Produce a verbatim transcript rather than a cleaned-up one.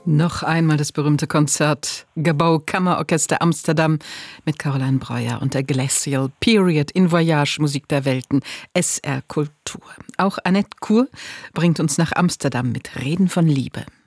Noch einmal das berühmte Konzert Gebouw Kammerorchester Amsterdam mit Caroline Breuer und der Glacial Period in Voyage Musik der Welten, S R Kultur. Auch Annette Kur bringt uns nach Amsterdam mit Reden von Liebe.